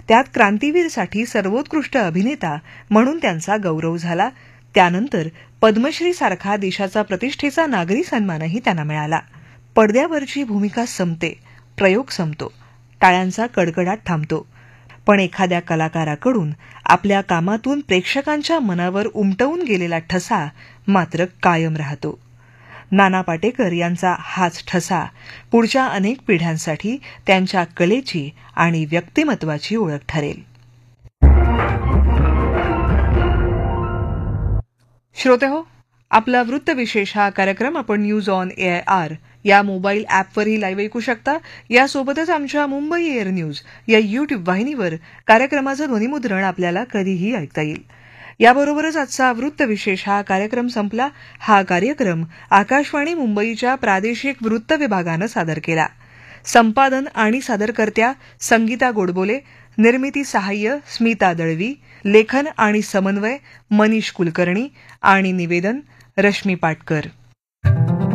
त्यात क्रांतीवीरसाठी सर्वोत्कृष्ट अभिनेता म्हणून त्यांचा गौरव झाला. त्यानंतर पद्मश्री सारखा देशाचा प्रतिष्ठेचा नागरी सन्मानही त्यांना मिळाला. पडद्यावरची भूमिका संपते, प्रयोग संपतो, टाळ्यांचा कडकडाट थांबतो, पण एखाद्या कलाकाराकडून आपल्या कामातून प्रेक्षकांच्या मनावर उमटवून गेलेला ठसा मात्र कायम राहतो. नाना पाटेकर यांचा हाच ठसा पुढच्या अनेक पिढ्यांसाठी त्यांच्या कलेची आणि व्यक्तिमत्वाची ओळख ठरेल. श्रोतेहो, आपला वृत्तविशेष हा कार्यक्रम आपण न्यूज ऑन AIR या मोबाईल ॲपवरही लाईव्ह ऐकू शकता. यासोबतच आमच्या मुंबई एअर न्यूज या YouTube वाहिनीवर कार्यक्रमाचं ध्वनिमुद्रण आपल्याला कधीही ऐकता येईल. याबरोबरच आजचा वृत्तविशेष हा कार्यक्रम संपला. हा कार्यक्रम आकाशवाणी मुंबईच्या प्रादेशिक वृत्त विभागानं सादर केला. संपादन आणि सादरकर्त्या संगीता गोडबोले, निर्मिती सहाय्य स्मिता दळवी, लेखन आणि समन्वय मनीष कुलकर्णी आणि निवेदन रश्मी पाटकर.